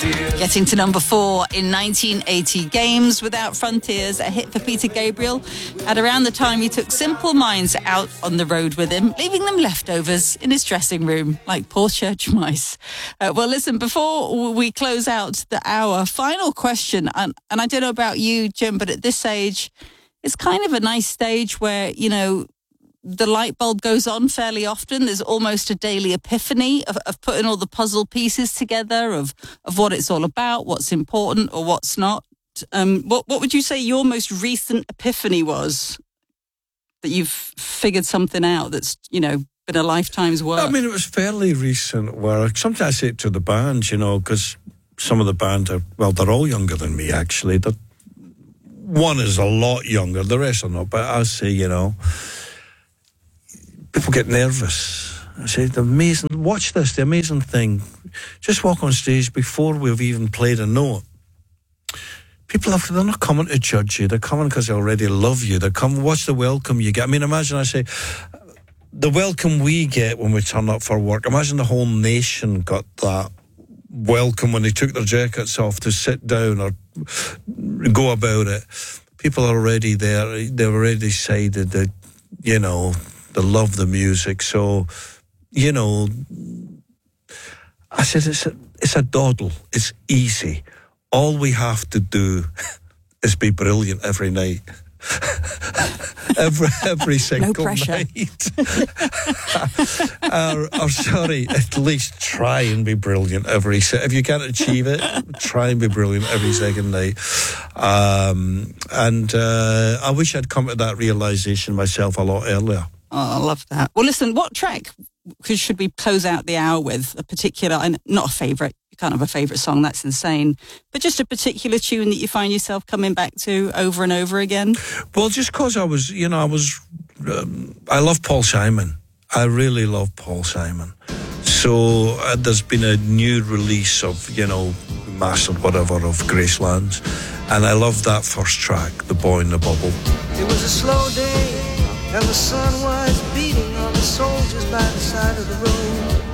Getting to number 4 in 1980, Games Without Frontiers, a hit for Peter Gabriel at around the time he took Simple Minds out on the road with him, leaving them leftovers in his dressing room like poor church mice. Well, listen, before we close out the hour, final question, and I don't know about you, Jim, but at this age, it's kind of a nice stage where, you know, the light bulb goes on fairly often. There's almost a daily epiphany of putting all the puzzle pieces together of what it's all about, what's important or what's not. What would you say your most recent epiphany was, that you've figured something out that's, you know, been a lifetime's work? I mean, it was fairly recent work. Sometimes I say it to the band, you know, because some of the band are, well, they're all younger than me, actually. One is a lot younger, the rest are not. But I say, you know, people get nervous. I say, watch this, the amazing thing. Just walk on stage before we've even played a note. People, they're not coming to judge you. They're coming because they already love you. They're coming, watch the welcome you get. I mean, imagine, I say, the welcome we get when we turn up for work. Imagine the whole nation got that welcome when they took their jackets off to sit down or go about it. People are already there. They've already decided that, you know, they love the music. So, you know, I said, it's a doddle. It's easy. All we have to do is be brilliant every night. every single night. or sorry, at least try and be brilliant if you can't achieve it, try and be brilliant every second night. And I wish I'd come to that realization myself a lot earlier. Oh, I love that. Well, listen, what track should we close out the hour with? A particular, not a favourite, kind of a favourite song, that's insane, but just a particular tune that you find yourself coming back to over and over again? Well, just because I love Paul Simon. I really love Paul Simon. So there's been a new release of, you know, mastered whatever of Graceland, and I love that first track, The Boy in the Bubble. It was a slow day, and the sun was beating on the soldiers by the side of the road.